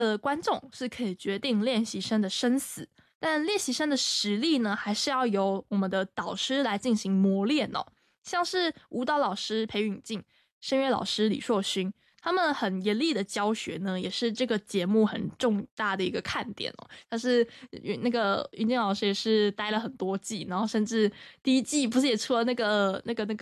观众是可以决定练习生的生死，但练习生的实力呢，还是要由我们的导师来进行磨练哦。像是舞蹈老师裴允静、声乐老师李硕勋，他们很严厉的教学呢，也是这个节目很重大的一个看点哦。但是那个云静老师也是待了很多季，然后甚至第一季不是也出了那个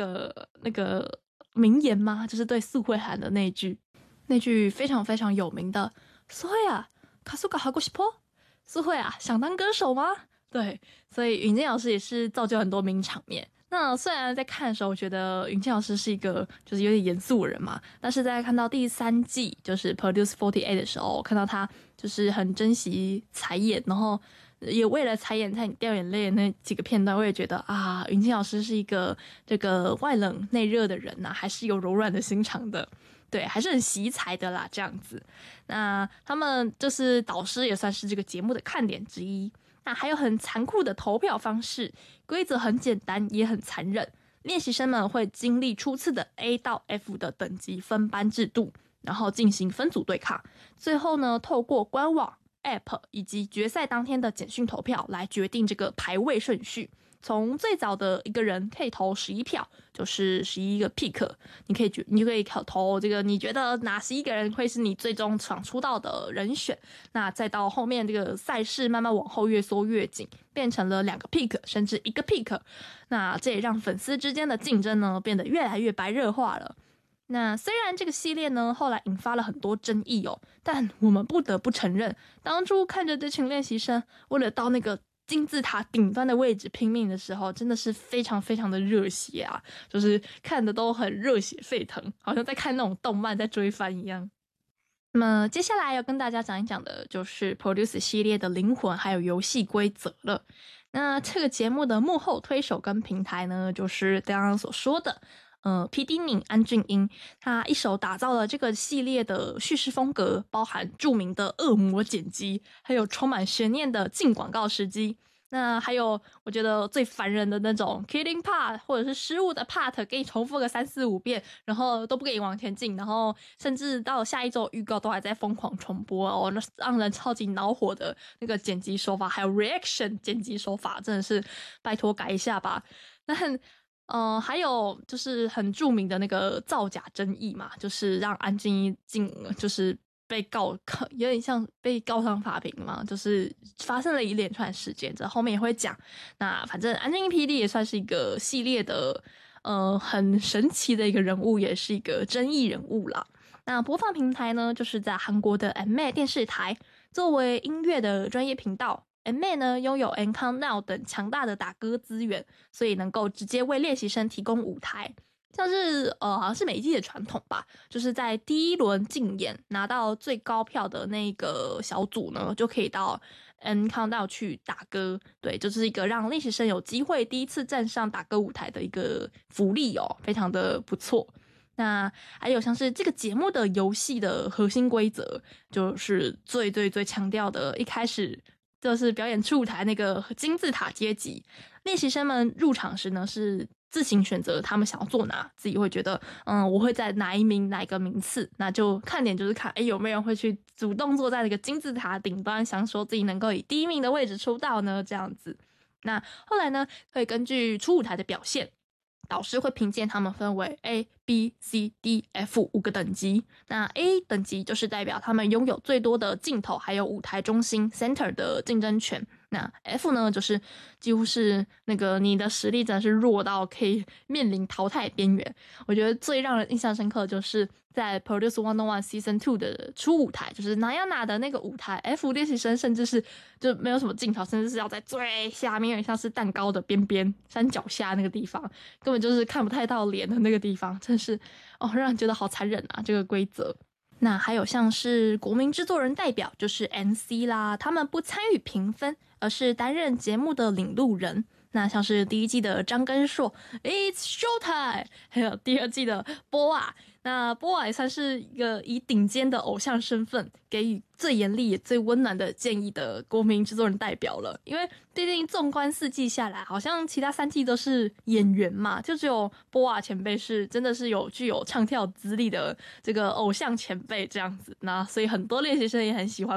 名言吗？就是对素慧涵的那句非常非常有名的素慧啊，가수가하고 싶어？素慧啊，想当歌手吗？对，所以云静老师也是造就很多名场面。那虽然在看的时候，我觉得云静老师是一个就是有点严肃的人嘛，但是在看到第3季就是 Produce 48的时候，我看到他就是很珍惜才演，然后也为了才演在你掉眼泪的那几个片段，我也觉得啊，云静老师是一个这个外冷内热的人啊，还是有柔软的心肠的。对，还是很惜才的啦，这样子。那他们就是导师，也算是这个节目的看点之一。那还有很残酷的投票方式，规则很简单，也很残忍。练习生们会经历初次的 A 到 F 的等级分班制度，然后进行分组对抗。最后呢，透过官网、App 以及决赛当天的简讯投票来决定这个排位顺序。从最早的一个人可以投11票，就是11个 pick， 你就可以投这个你觉得哪11个人会是你最终想出道的人选。那再到后面这个赛事慢慢往后越缩越紧，变成了2个 pick 甚至1个 pick。那这也让粉丝之间的竞争呢变得越来越白热化了。那虽然这个系列呢后来引发了很多争议哦，但我们不得不承认，当初看着这群练习生为了到那个金字塔顶端的位置拼命的时候，真的是非常非常的热血啊，就是看的都很热血沸腾，好像在看那种动漫在追番一样。那么接下来要跟大家讲一讲的就是 Produce 系列的灵魂还有游戏规则了。那这个节目的幕后推手跟平台呢，就是刚刚所说的PD 宁安俊英，他一手打造了这个系列的叙事风格，包含著名的恶魔剪辑，还有充满悬念的进广告时机。那还有我觉得最烦人的那种 killing part 或者是失误的 part， 给你重复个3、4、5遍，然后都不给你往前进，然后甚至到下一周预告都还在疯狂重播哦，那让人超级恼火的那个剪辑手法，还有 reaction 剪辑手法，真的是拜托改一下吧。那还有就是很著名的那个造假争议嘛，就是让安静一就是被告有点像被告上法庭嘛，就是发生了一连串事件，这后面也会讲。那反正安静一 PD 也算是一个系列的很神奇的一个人物，也是一个争议人物啦。那播放平台呢，就是在韩国的 MA 电视台，作为音乐的专业频道。MA 呢拥有 N-Count Now 等强大的打歌资源，所以能够直接为练习生提供舞台。像是好像是每一季的传统吧，就是在第一轮竞演拿到最高票的那个小组呢，就可以到 N-Count Now 去打歌。对，就是一个让练习生有机会第一次站上打歌舞台的一个福利哦，非常的不错。那还有像是这个节目的游戏的核心规则，就是最强调的，一开始就是表演出舞台那个金字塔阶级，练习生们入场时呢是自行选择他们想要做哪，自己会觉得我会在哪一个名次，那就看点就是看有没有人会去主动坐在那个金字塔顶端，想说自己能够以第1名的位置出道呢，这样子。那后来呢会根据出舞台的表现，导师会评鉴他们分为 A、B、C、D、F 5个等级。那 A 等级就是代表他们拥有最多的镜头还有舞台中心 center 的竞争权。那 F 呢，就是几乎是那个你的实力真的是弱到可以面临淘汰边缘。我觉得最让人印象深刻的就是在 Produce 101 Season 2的初舞台，就是Nayana的那个舞台 F 练习生甚至是就没有什么镜头，甚至是要在最下面，有点像是蛋糕的边边山脚下那个地方，根本就是看不太到脸的那个地方，真是让人觉得好残忍啊，这个规则。那还有像是国民制作人代表，就是 NC 啦，他们不参与评分，而是担任节目的领路人。那像是第1季的张根硕 It's Showtime， 还有第2季的波啊， 那波瓦也算是一个以顶尖的偶像身份给予最严厉也最温暖的建议的国民制作人代表了。因为毕竟纵观4季下来，好像其他3季都是演员嘛，就只有波瓦前辈是真的是具有唱跳资历的这个偶像前辈这样子。那所以很多练习生也很喜欢